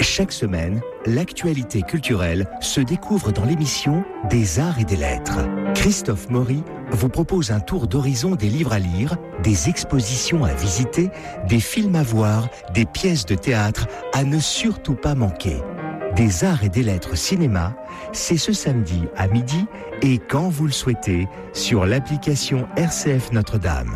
Chaque semaine, l'actualité culturelle se découvre dans l'émission Des Arts et des Lettres. Christophe Maury vous propose un tour d'horizon des livres à lire, des expositions à visiter, des films à voir, des pièces de théâtre à ne surtout pas manquer. Des Arts et des Lettres cinéma, c'est ce samedi à midi et quand vous le souhaitez sur l'application RCF Notre-Dame.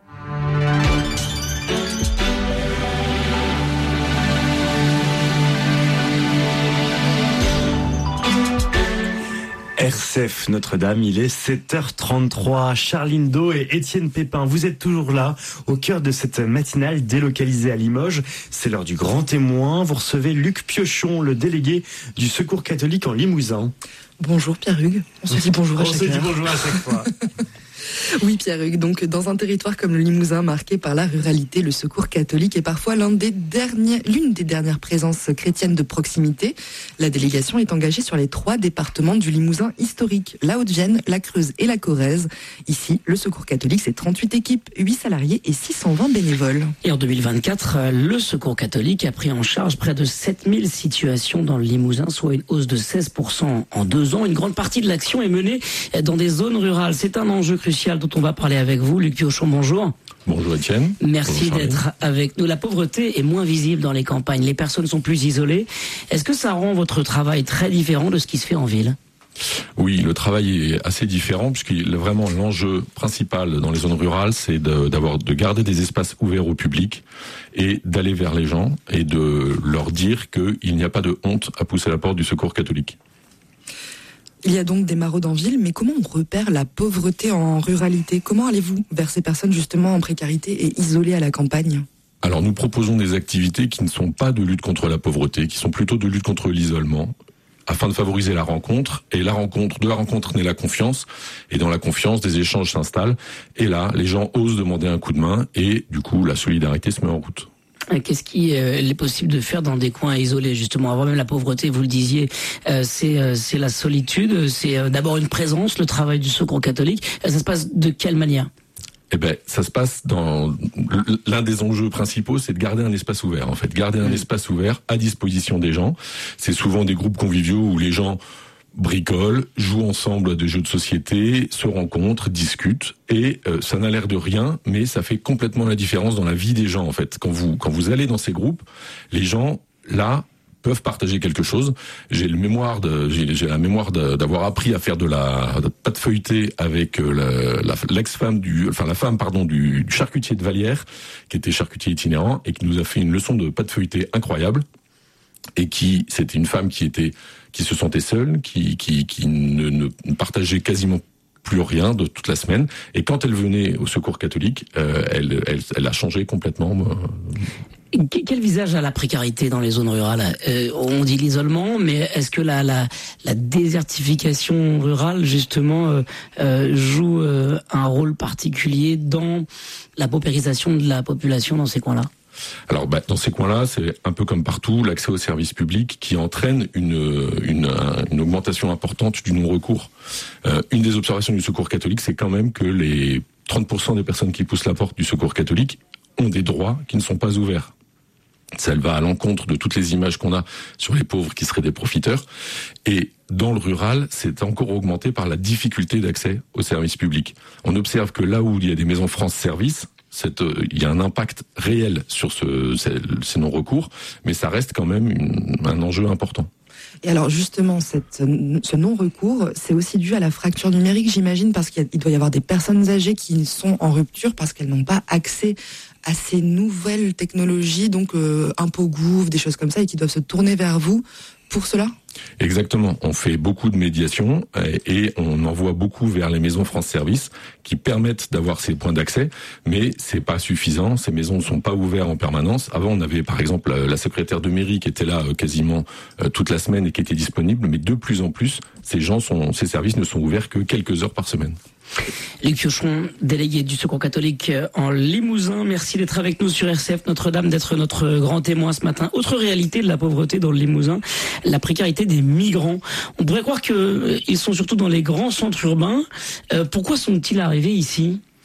RCF Notre-Dame, il est 7h33. Charline Do et Étienne Pépin, vous êtes toujours là, au cœur de cette matinale délocalisée à Limoges. C'est l'heure du grand témoin. Vous recevez Luc Piochon, le délégué du Secours catholique en Limousin. Bonjour Pierre-Hugues. On se dit bonjour à chaque heure. On se dit bonjour à chaque fois. Oui Pierre-Hugues, donc dans un territoire comme le Limousin marqué par la ruralité, le Secours catholique est parfois l'une des dernières présences chrétiennes de proximité. La délégation est engagée sur les 3 départements du Limousin historique, la Haute-Vienne, la Creuse et la Corrèze. Ici, le Secours catholique, c'est 38 équipes, 8 salariés et 620 bénévoles. Et en 2024, le Secours catholique a pris en charge près de 7000 situations dans le Limousin, soit une hausse de 16% en 2 ans. Une grande partie de l'action est menée dans des zones rurales. C'est un enjeu crucial dont on va parler avec vous. Luc Piochon, bonjour. Bonjour Étienne. Merci d'être avec nous. La pauvreté est moins visible dans les campagnes. Les personnes sont plus isolées. Est-ce que ça rend votre travail très différent de ce qui se fait en ville ? Oui, le travail est assez différent puisque vraiment l'enjeu principal dans les zones rurales, c'est de garder des espaces ouverts au public et d'aller vers les gens et de leur dire qu'il n'y a pas de honte à pousser la porte du Secours catholique. Il y a donc des maraudes en ville, mais comment on repère la pauvreté en ruralité ? Comment allez-vous vers ces personnes justement en précarité et isolées à la campagne ? Alors nous proposons des activités qui ne sont pas de lutte contre la pauvreté, qui sont plutôt de lutte contre l'isolement, afin de favoriser la rencontre. Et de la rencontre naît la confiance, et dans la confiance, des échanges s'installent. Et là, les gens osent demander un coup de main, et du coup, la solidarité se met en route. Qu'est-ce qu'il est possible de faire dans des coins isolés, justement, avant même la pauvreté, vous le disiez, c'est la solitude, c'est d'abord une présence, le travail du Secours catholique. Ça se passe de quelle manière ? Eh ben, ça se passe dans l'un des enjeux principaux, c'est de garder un espace ouvert. En fait, garder un espace ouvert à disposition des gens. C'est souvent des groupes conviviaux où les gens bricolent, jouent ensemble à des jeux de société, se rencontrent, discutent, et ça n'a l'air de rien, mais ça fait complètement la différence dans la vie des gens. En fait, quand vous allez dans ces groupes, les gens là peuvent partager quelque chose. J'ai la mémoire d'avoir appris à faire de la pâte feuilletée avec la femme du charcutier de Vallières, qui était charcutier itinérant et qui nous a fait une leçon de pâte feuilletée incroyable. Et c'était une femme qui se sentait seule, qui ne partageait quasiment plus rien de toute la semaine. Et quand elle venait au Secours catholique, elle a changé complètement. Quel visage a la précarité dans les zones rurales ? On dit l'isolement, mais est-ce que la désertification rurale, justement, joue un rôle particulier dans la paupérisation de la population dans ces coins-là ? Alors, dans ces coins-là, c'est un peu comme partout, l'accès aux services publics qui entraîne une augmentation importante du non-recours. Une des observations du Secours catholique, c'est quand même que les 30% des personnes qui poussent la porte du Secours catholique ont des droits qui ne sont pas ouverts. Ça va à l'encontre de toutes les images qu'on a sur les pauvres qui seraient des profiteurs. Et dans le rural, c'est encore augmenté par la difficulté d'accès aux services publics. On observe que là où il y a des maisons France Service, il y a un impact réel sur ces non-recours, mais ça reste quand même un enjeu important. Et alors justement, ce non-recours, c'est aussi dû à la fracture numérique, j'imagine, parce qu'il doit y avoir des personnes âgées qui sont en rupture parce qu'elles n'ont pas accès à ces nouvelles technologies, donc impôts gouv, des choses comme ça, et qui doivent se tourner vers vous pour cela ? Exactement. On fait beaucoup de médiation et on envoie beaucoup vers les maisons France Service qui permettent d'avoir ces points d'accès, mais c'est pas suffisant. Ces maisons ne sont pas ouvertes en permanence. Avant, on avait par exemple la secrétaire de mairie qui était là quasiment toute la semaine et qui était disponible, mais de plus en plus, ces services ne sont ouverts que quelques heures par semaine. Luc Piochon, délégué du Secours catholique en Limousin, merci d'être avec nous sur RCF Notre-Dame, d'être notre grand témoin ce matin. Autre réalité de la pauvreté dans le Limousin, la précarité des migrants. On pourrait croire qu'ils sont surtout dans les grands centres urbains. Pourquoi sont-ils arrivés ici ?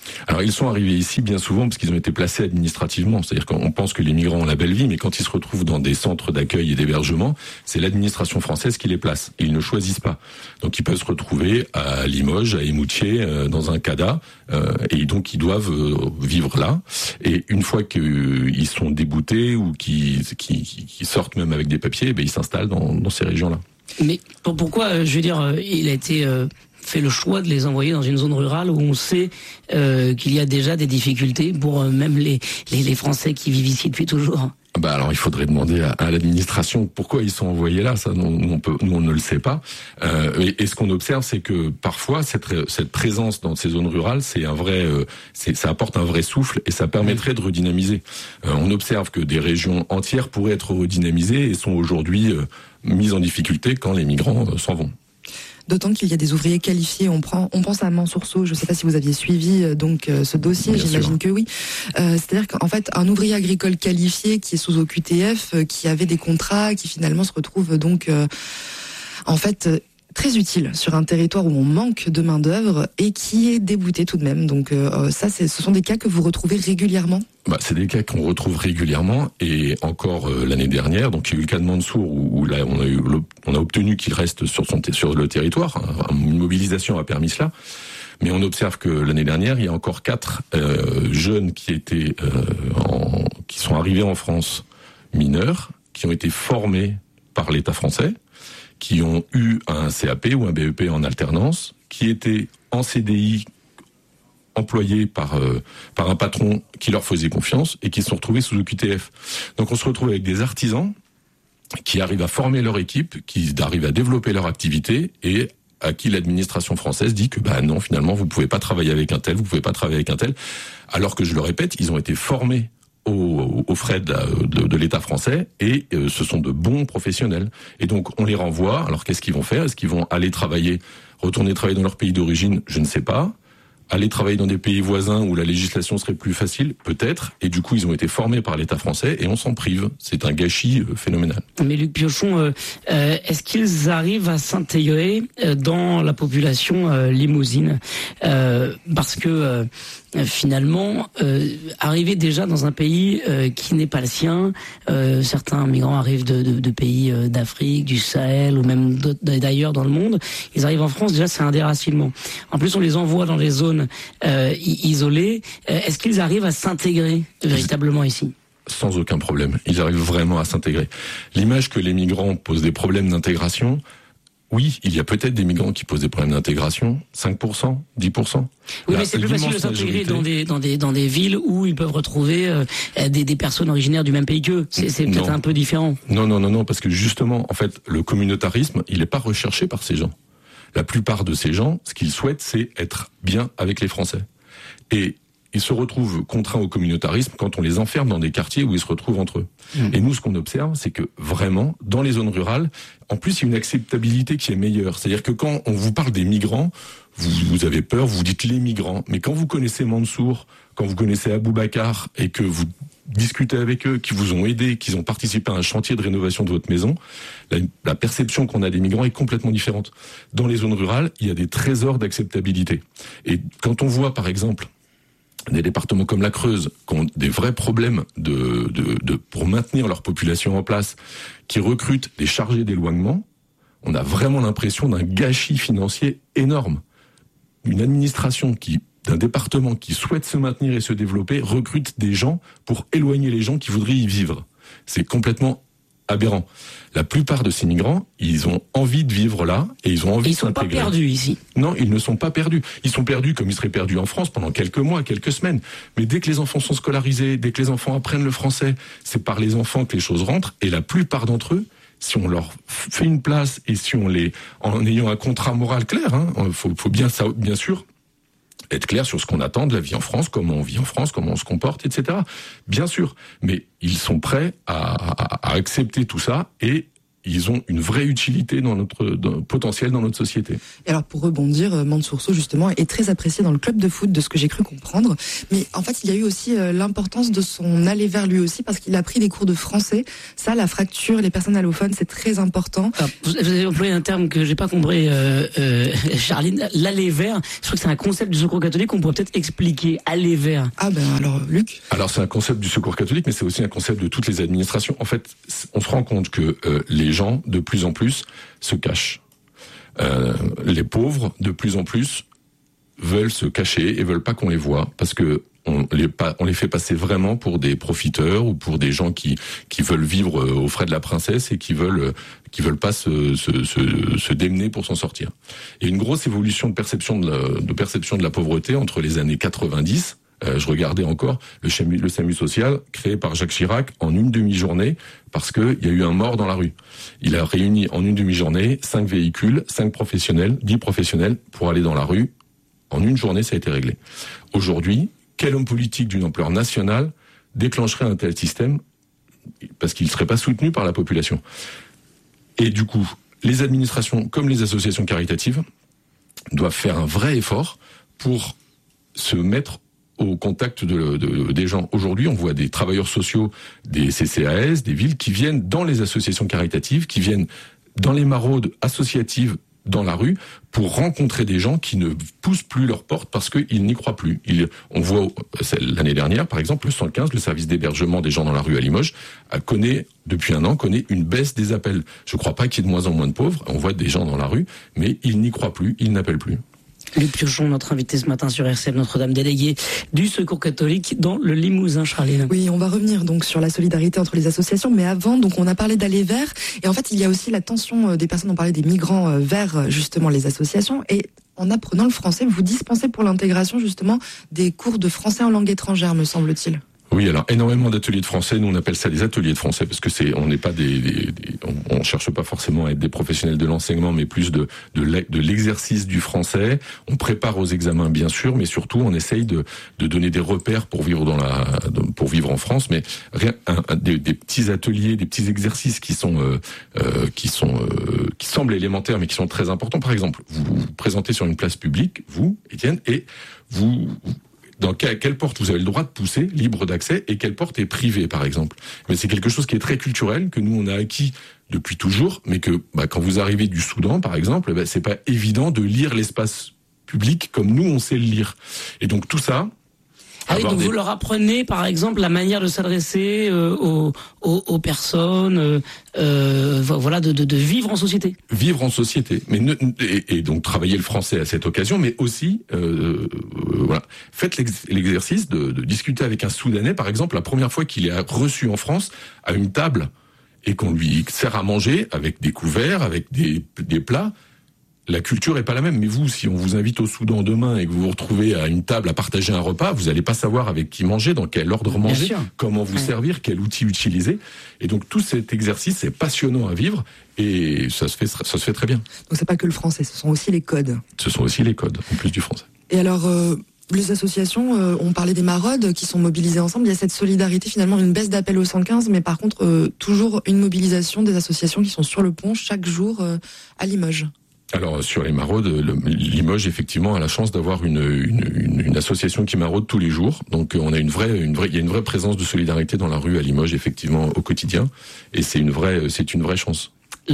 Alors ils sont arrivés ici bien souvent parce qu'ils ont été placés administrativement. C'est-à-dire qu'on pense que les migrants ont la belle vie, mais quand ils se retrouvent dans des centres d'accueil et d'hébergement, c'est l'administration française qui les place. Et ils ne choisissent pas. Donc ils peuvent se retrouver à Limoges, à Émoutier, dans un CADA, et donc ils doivent vivre là. Et une fois qu'ils sont déboutés ou qu'ils sortent même avec des papiers, ils s'installent dans ces régions-là. Mais pourquoi, je veux dire, il a été fait le choix de les envoyer dans une zone rurale où on sait qu'il y a déjà des difficultés pour même les Français qui vivent ici depuis toujours? Alors il faudrait demander à l'administration pourquoi ils sont envoyés là. Ça, nous on ne le sait pas. Et ce qu'on observe, c'est que parfois cette présence dans ces zones rurales, ça apporte un vrai souffle et ça permettrait de redynamiser. On observe que des régions entières pourraient être redynamisées et sont aujourd'hui mises en difficulté quand les migrants s'en vont. D'autant qu'il y a des ouvriers qualifiés. On pense à Mansourceau. Je ne sais pas si vous aviez suivi ce dossier. Bien J'imagine sûr. Que oui. C'est-à-dire qu'en fait, un ouvrier agricole qualifié qui est sous OQTF, qui avait des contrats, qui finalement se retrouve donc en fait très utile sur un territoire où on manque de main d'œuvre et qui est débouté tout de même. Donc ce sont des cas que vous retrouvez régulièrement. C'est des cas qu'on retrouve régulièrement et encore l'année dernière. Donc il y a eu le cas de Mansour où là on a obtenu qu'il reste sur le territoire. Une mobilisation a permis cela. Mais on observe que l'année dernière, il y a encore 4 jeunes qui sont arrivés en France mineurs, qui ont été formés par l'État français, qui ont eu un CAP ou un BEP en alternance, qui étaient en CDI employés par un patron qui leur faisait confiance et qui se sont retrouvés sous OQTF. Donc on se retrouve avec des artisans qui arrivent à former leur équipe, qui arrivent à développer leur activité et à qui l'administration française dit que non, finalement, vous pouvez pas travailler avec un tel, vous pouvez pas travailler avec un tel, alors que je le répète, ils ont été formés aux frais de l'État français et ce sont de bons professionnels. Et donc on les renvoie. Alors qu'est-ce qu'ils vont faire? Est-ce qu'ils vont aller retourner travailler dans leur pays d'origine? Je ne sais pas. Aller travailler dans des pays voisins où la législation serait plus facile, peut-être, et du coup ils ont été formés par l'État français et on s'en prive. C'est un gâchis phénoménal. Mais Luc Piochon, est-ce qu'ils arrivent à s'intégrer dans la population limousine? Parce que finalement, arriver déjà dans un pays qui n'est pas le sien, certains migrants arrivent de pays d'Afrique, du Sahel ou même d'ailleurs dans le monde, ils arrivent en France, déjà c'est un déracinement. En plus on les envoie dans les zones isolées. Est-ce qu'ils arrivent à s'intégrer véritablement ici? Sans aucun problème, ils arrivent vraiment à s'intégrer. L'image que les migrants posent des problèmes d'intégration, oui, il y a peut-être des migrants qui posent des problèmes d'intégration, 5%, 10%. Oui, mais c'est plus facile de s'intégrer dans des villes où ils peuvent retrouver des personnes originaires du même pays qu'eux. C'est peut-être un peu différent. Non, parce que justement, en fait, le communautarisme, il n'est pas recherché par ces gens. La plupart de ces gens, ce qu'ils souhaitent, c'est être bien avec les Français. Et ils se retrouvent contraints au communautarisme quand on les enferme dans des quartiers où ils se retrouvent entre eux. Et nous, ce qu'on observe, c'est que vraiment, dans les zones rurales, en plus, il y a une acceptabilité qui est meilleure. C'est-à-dire que quand on vous parle des migrants, vous avez peur, vous dites les migrants. Mais quand vous connaissez Mansour, quand vous connaissez Aboubacar et que vous discutez avec eux, qui vous ont aidé, qu'ils ont participé à un chantier de rénovation de votre maison, la perception qu'on a des migrants est complètement différente. Dans les zones rurales, il y a des trésors d'acceptabilité. Et quand on voit, par exemple, des départements comme la Creuse qui ont des vrais problèmes pour maintenir leur population en place, qui recrutent des chargés d'éloignement, on a vraiment l'impression d'un gâchis financier énorme. Une administration d'un département qui souhaite se maintenir et se développer recrute des gens pour éloigner les gens qui voudraient y vivre. C'est complètement aberrant. La plupart de ces migrants, ils ont envie de vivre là et ils ont envie de s'intégrer. Ils sont pas perdus ici. Non, ils ne sont pas perdus. Ils sont perdus comme ils seraient perdus en France pendant quelques mois, quelques semaines. Mais dès que les enfants sont scolarisés, dès que les enfants apprennent le français, c'est par les enfants que les choses rentrent. Et la plupart d'entre eux, si on leur fait une place et si en ayant un contrat moral clair, faut bien sûr être clair sur ce qu'on attend de la vie en France, comment on vit en France, comment on se comporte, etc. Bien sûr, mais ils sont prêts à accepter tout ça et ils ont une vraie utilité potentielle dans notre société. Et alors pour rebondir, Mansour Sow justement est très apprécié dans le club de foot, de ce que j'ai cru comprendre. Mais en fait, il y a eu aussi l'importance de son aller vers lui aussi, parce qu'il a pris des cours de français. Ça, la fracture, les personnes allophones, c'est très important. Alors, vous avez employé un terme que j'ai pas compris, Charline, l'aller vers. Je crois que c'est un concept du Secours catholique qu'on pourrait peut-être expliquer. Aller vers. Ah ben alors, Luc. Alors c'est un concept du Secours catholique, mais c'est aussi un concept de toutes les administrations. En fait, on se rend compte que les gens, de plus en plus, se cachent. Les pauvres, de plus en plus, veulent se cacher et veulent pas qu'on les voit, parce que on les fait passer vraiment pour des profiteurs ou pour des gens qui veulent vivre aux frais de la princesse et qui veulent pas se démener pour s'en sortir. Il y a une grosse évolution de perception de la pauvreté entre les années 90. Je regardais encore le SAMU social créé par Jacques Chirac en une demi-journée parce que il y a eu un mort dans la rue. Il a réuni en une demi-journée 5 véhicules, 10 professionnels pour aller dans la rue. En une journée, ça a été réglé. Aujourd'hui, quel homme politique d'une ampleur nationale déclencherait un tel système parce qu'il ne serait pas soutenu par la population? Et du coup, les administrations comme les associations caritatives doivent faire un vrai effort pour se mettre au contact des gens. Aujourd'hui, on voit des travailleurs sociaux, des CCAS, des villes qui viennent dans les associations caritatives, qui viennent dans les maraudes associatives dans la rue pour rencontrer des gens qui ne poussent plus leurs portes parce qu'ils n'y croient plus. On voit l'année dernière, par exemple, le 115, le service d'hébergement des gens dans la rue à Limoges, depuis un an, connaît une baisse des appels. Je ne crois pas qu'il y ait de moins en moins de pauvres. On voit des gens dans la rue, mais ils n'y croient plus, ils n'appellent plus. Luc Piochon, notre invité ce matin sur RCF Notre-Dame, délégué du Secours catholique dans le Limousin, Charline. Oui, on va revenir donc sur la solidarité entre les associations, mais avant, donc on a parlé d'aller vers, et en fait il y a aussi la tension des personnes, on parlait des migrants vers justement les associations, et en apprenant le français, vous dispensez pour l'intégration justement des cours de français en langue étrangère, me semble-t-il. Oui, alors énormément d'ateliers de français. Nous on appelle ça des ateliers de français parce que on n'est pas on cherche pas forcément à être des professionnels de l'enseignement, mais plus de l'exercice du français. On prépare aux examens bien sûr, mais surtout on essaye de donner des repères pour vivre en France. Mais des petits ateliers, des petits exercices qui semblent élémentaires mais qui sont très importants. Par exemple, vous vous présentez sur une place publique, vous, Étienne, et dans quelle porte vous avez le droit de pousser, libre d'accès, et quelle porte est privée, par exemple. Mais c'est quelque chose qui est très culturel, que nous on a acquis depuis toujours, mais que quand vous arrivez du Soudan, par exemple, c'est pas évident de lire l'espace public comme nous on sait le lire. Et donc tout ça. Ah oui, donc vous leur apprenez, par exemple, la manière de s'adresser aux personnes, voilà, de vivre en société. Vivre en société, mais et donc travailler le français à cette occasion, mais aussi, voilà, faites l'exercice de discuter avec un Soudanais, par exemple, la première fois qu'il est reçu en France à une table et qu'on lui sert à manger avec des couverts, avec des plats. La culture est pas la même, mais vous, si on vous invite au Soudan demain et que vous vous retrouvez à une table à partager un repas, vous allez pas savoir avec qui manger, dans quel ordre manger, comment vous servir, quel outil utiliser. Et donc tout cet exercice, c'est passionnant à vivre et ça se fait très bien. Donc c'est pas que le français, ce sont aussi les codes. Ce sont aussi les codes, en plus du français. Et alors, les associations, on parlait des maraudes qui sont mobilisées ensemble. Il y a cette solidarité, finalement, une baisse d'appel au 115, mais par contre, toujours une mobilisation des associations qui sont sur le pont chaque jour à Limoges. Alors sur les maraudes, Limoges effectivement a la chance d'avoir une association qui maraude tous les jours. Donc on a il y a une vraie présence de solidarité dans la rue à Limoges effectivement au quotidien, et c'est une vraie chance.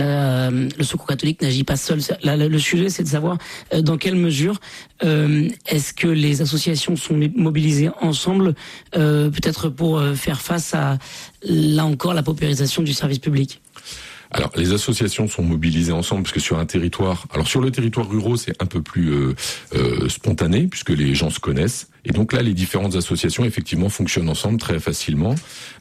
Le Secours catholique n'agit pas seul. Le sujet, c'est de savoir dans quelle mesure est-ce que les associations sont mobilisées ensemble, peut-être pour faire face à, là encore, la paupérisation du service public. Alors, les associations sont mobilisées ensemble parce que sur le territoire rural, c'est un peu plus spontané puisque les gens se connaissent. Et donc là, les différentes associations, effectivement, fonctionnent ensemble très facilement.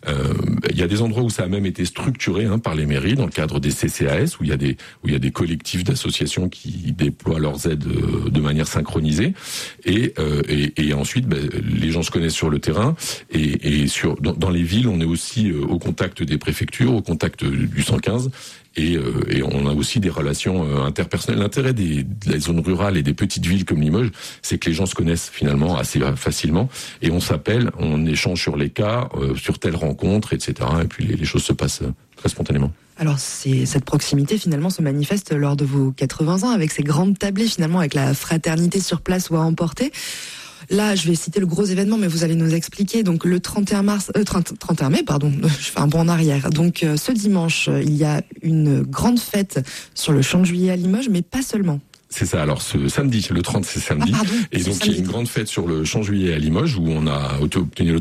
Il y a des endroits où ça a même été structuré par les mairies dans le cadre des CCAS, où il y a des collectifs d'associations qui déploient leurs aides de manière synchronisée. Et ensuite, les gens se connaissent sur le terrain. Et dans les villes, on est aussi au contact des préfectures, au contact du 115. Et on a aussi des relations interpersonnelles. L'intérêt des zones rurales et des petites villes comme Limoges, c'est que les gens se connaissent finalement assez facilement. Et on s'appelle, on échange sur les cas, sur telle rencontre, etc. Et puis les choses se passent très spontanément. Alors cette proximité finalement se manifeste lors de vos 80 ans avec ces grandes tablées finalement avec la fraternité sur place ou à emporter. Là, je vais citer le gros événement, mais vous allez nous expliquer. Donc le 31 mai, je fais un bond en arrière. Donc ce dimanche, il y a une grande fête sur le Champ de Juillet à Limoges, mais pas seulement. C'est ça. Alors ce samedi, le 30, c'est samedi. Ah, pardon, et donc samedi. il y a une grande fête sur le Champ de Juillet à Limoges où on a obtenu